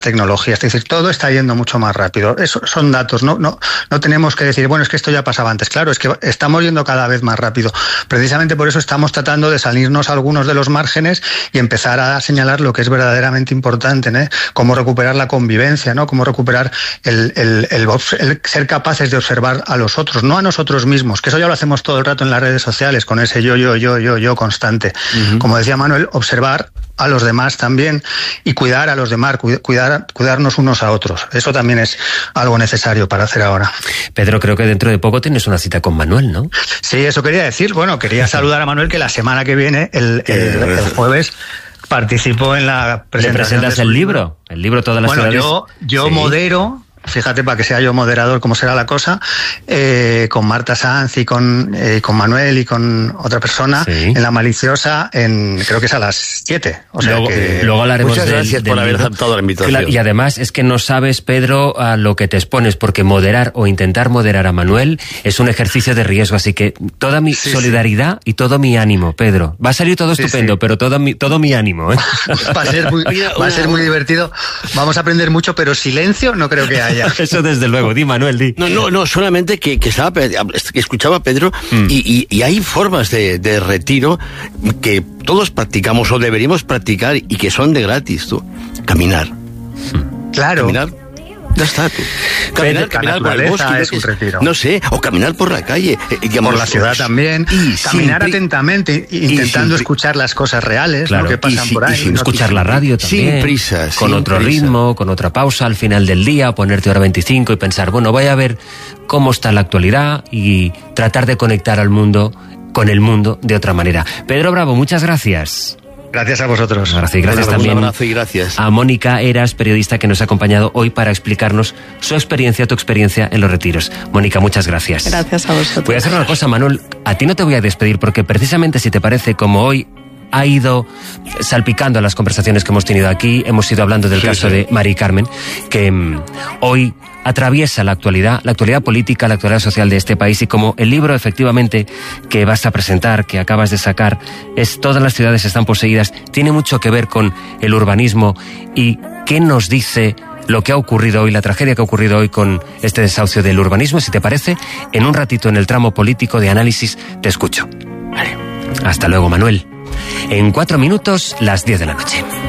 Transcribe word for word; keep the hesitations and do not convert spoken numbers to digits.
tecnologías, es decir, todo está yendo mucho más rápido. Eso son datos, no, no, no tenemos que decir, bueno, es que esto ya pasaba antes. Claro, es que estamos yendo cada vez más rápido. Precisamente por eso estamos tratando de salirnos algunos de los márgenes y empezar a señalar lo que es verdaderamente importante, ¿no? Cómo recuperar la convivencia, ¿no? Cómo recuperar el, el, el, el ser capaces de observar a los otros, no a nosotros mismos, que eso ya lo hacemos todo el rato en las redes sociales, con ese yo, yo, yo, yo, yo constante. Uh-huh. Como decía Manuel, observar a los demás también y cuidar a los demás, cuidar, cuidarnos unos a otros. Eso también es algo necesario para hacer ahora. Pedro, creo que dentro de poco tienes una cita con Manuel, ¿no? Sí, eso quería decir. Bueno, quería saludar a Manuel, que la semana que viene, el, el, el jueves, participo en la presentación. ¿Le presentas el libro? El libro Todas las bueno, ciudades. Bueno, yo, yo sí. modero... Fíjate, para que sea yo moderador, cómo será la cosa, eh, con Marta Sanz y con, eh, con Manuel y con otra persona, sí. en La Maliciosa, en creo que es a las siete. O sea luego, que... luego hablaremos Muchas del, gracias del por haber libro. aceptado la invitación. Claro, y además es que no sabes, Pedro, a lo que te expones, porque moderar o intentar moderar a Manuel es un ejercicio de riesgo, así que toda mi sí, solidaridad sí. y todo mi ánimo, Pedro. Va a salir todo sí, estupendo, sí. pero todo mi, todo mi ánimo. ¿eh? Va a ser muy, va a ser muy divertido. Vamos a aprender mucho, pero silencio no creo que haya. Eso desde luego, di Manuel, di. No, no, no, solamente que, que, estaba, que escuchaba a Pedro mm. y, y, y hay formas de, de retiro que todos practicamos o deberíamos practicar y que son de gratis, tú. Caminar. Claro. Caminar. Ya está, tú. Caminar, caminar por el bosque, es un retiro. No sé, o caminar por la calle. Eh, digamos, por la ciudad también. Y caminar sin, atentamente, intentando sin, escuchar las cosas reales, claro, ¿no? que pasan y, por ahí. Y sin escuchar la radio también. Sin prisas. Con sin otro prisa. ritmo, con otra pausa al final del día, ponerte hora veinticinco y pensar, bueno, voy a ver cómo está la actualidad y tratar de conectar al mundo con el mundo de otra manera. Pedro Bravo, muchas gracias. Gracias a vosotros. Gracias, gracias un también abrazo y gracias. a Mónica Eras, periodista que nos ha acompañado hoy para explicarnos su experiencia, tu experiencia en los retiros. Mónica, muchas gracias. Gracias a vosotros. Voy a hacer una cosa, Manuel. A ti no te voy a despedir porque precisamente, si te parece, como hoy ha ido salpicando las conversaciones que hemos tenido aquí, hemos ido hablando del sí, caso sí. de Mari Carmen, que um, hoy atraviesa la actualidad, la actualidad política, la actualidad social de este país, y como el libro efectivamente que vas a presentar, que acabas de sacar, es Todas las ciudades están poseídas, tiene mucho que ver con el urbanismo y qué nos dice lo que ha ocurrido hoy, la tragedia que ha ocurrido hoy con este desahucio del urbanismo. Si te parece, en un ratito en el tramo político de análisis te escucho. Vale. Hasta luego, Manuel. En cuatro minutos, las diez de la noche.